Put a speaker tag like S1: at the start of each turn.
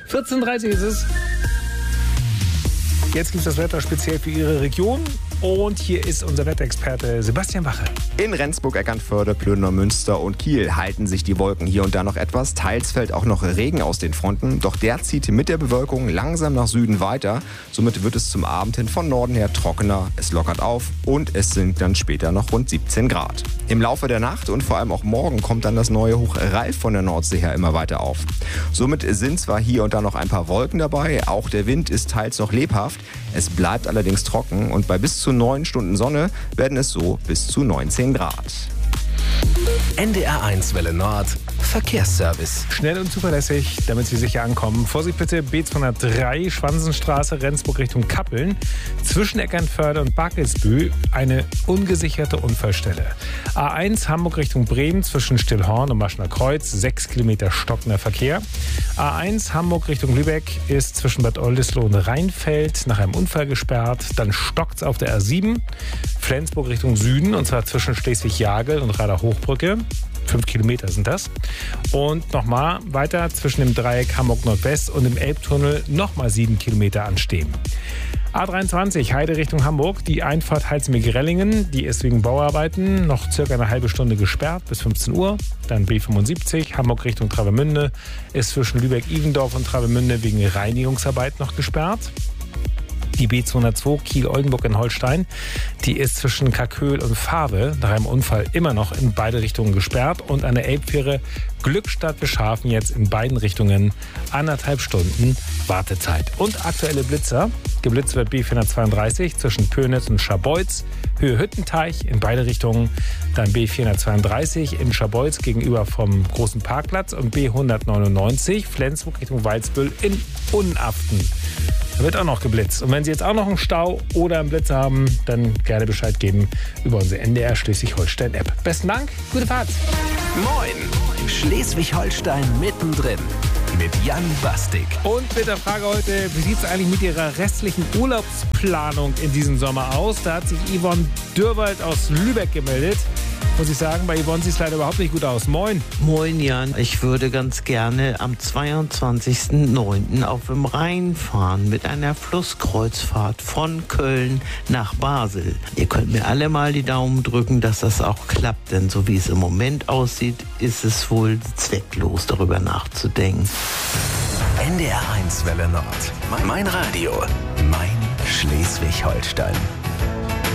S1: 14:30 ist es. Jetzt gibt es das Wetter speziell für Ihre Region. Und hier ist unser Wetterexperte Sebastian Wache.
S2: In Rendsburg, Eckernförde, Plöner, Münster und Kiel halten sich die Wolken hier und da noch etwas. Teils fällt auch noch Regen aus den Fronten. Doch der zieht mit der Bewölkung langsam nach Süden weiter. Somit wird es zum Abend hin von Norden her trockener. Es lockert auf und es sind dann später noch rund 17 Grad. Im Laufe der Nacht und vor allem auch morgen kommt dann das neue Hoch Ralf von der Nordsee her immer weiter auf. Somit sind zwar hier und da noch ein paar Wolken dabei. Auch der Wind ist teils noch lebhaft. Es bleibt allerdings trocken und bei bis zu 9 Stunden Sonne werden es so bis zu 19 Grad.
S3: NDR1 Welle Nord Verkehrsservice.
S1: Schnell und zuverlässig, damit Sie sicher ankommen. Vorsicht bitte, B203, Schwansenstraße, Rendsburg Richtung Kappeln. Zwischen Eckernförde und Barkelsbühl eine ungesicherte Unfallstelle. A1 Hamburg Richtung Bremen zwischen Stillhorn und Maschner Kreuz, 6 Kilometer stockender Verkehr. A1 Hamburg Richtung Lübeck ist zwischen Bad Oldesloe und Rheinfeld nach einem Unfall gesperrt. Dann stockt's auf der A7, Flensburg Richtung Süden, und zwar zwischen Schleswig-Jagel und Rader-Hochbrücke. 5 Kilometer sind das. Und nochmal weiter zwischen dem Dreieck Hamburg-Nordwest und dem Elbtunnel nochmal 7 Kilometer anstehen. A23 Heide Richtung Hamburg, die Einfahrt Heilsmeer-Grellingen, die ist wegen Bauarbeiten noch circa eine halbe Stunde gesperrt bis 15 Uhr. Dann B75 Hamburg Richtung Travemünde ist zwischen Lübeck-Ivendorf und Travemünde wegen Reinigungsarbeit noch gesperrt. Die B202 Kiel-Oldenburg in Holstein, die ist zwischen Kaköhl und Fawe nach einem Unfall immer noch in beide Richtungen gesperrt. Und an der Elbfähre Glückstadt-Beschafen jetzt in beiden Richtungen 1,5 Stunden Wartezeit. Und aktuelle Blitzer. Geblitzt wird B432 zwischen Pönitz und Scharbeutz, Höhe Hüttenteich in beide Richtungen. Dann B432 in Scharbeutz gegenüber vom großen Parkplatz und B199 Flensburg Richtung Walsbüll in Unaften. Da wird auch noch geblitzt. Und wenn Sie jetzt auch noch einen Stau oder einen Blitz haben, dann gerne Bescheid geben über unsere NDR Schleswig-Holstein-App. Besten Dank, gute Fahrt.
S3: Moin, Schleswig-Holstein mittendrin mit Jan Bastik.
S1: Und mit der Frage heute, wie sieht es eigentlich mit Ihrer restlichen Urlaubsplanung in diesem Sommer aus? Da hat sich Yvonne Dürrwald aus Lübeck gemeldet. Muss ich sagen, bei Yvonne sieht es leider überhaupt nicht gut aus. Moin.
S4: Moin Jan, ich würde ganz gerne am 22.09. auf dem Rhein fahren mit einer Flusskreuzfahrt von Köln nach Basel. Ihr könnt mir alle mal die Daumen drücken, dass das auch klappt, denn so wie es im Moment aussieht, ist es wohl zwecklos, darüber nachzudenken.
S3: NDR1 Welle Nord. Mein Radio, mein Schleswig-Holstein.